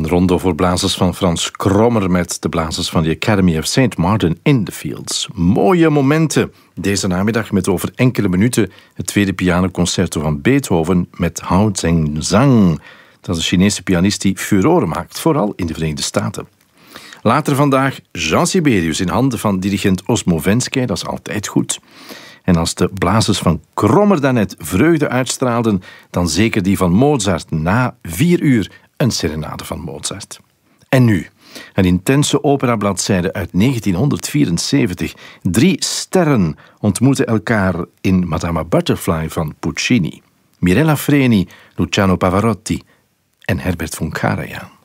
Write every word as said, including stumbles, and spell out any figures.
Een rondo voor blazers van Frans Krommer met de blazers van de Academy of Saint Martin in the Fields. Mooie momenten. Deze namiddag met over enkele minuten het tweede pianoconcerto van Beethoven met Hao Zheng-Zhang. Dat is een Chinese pianist die furore maakt, vooral in de Verenigde Staten. Later vandaag Jean Sibelius in handen van dirigent Osmo Venske, dat is altijd goed. En als de blazers van Krommer daarnet vreugde uitstraalden, dan zeker die van Mozart na vier uur een serenade van Mozart. En nu, een intense operabladzijde uit negentienhonderdvierenzeventig. Drie sterren ontmoeten elkaar in Madama Butterfly van Puccini. Mirella Freni, Luciano Pavarotti en Herbert von Karajan.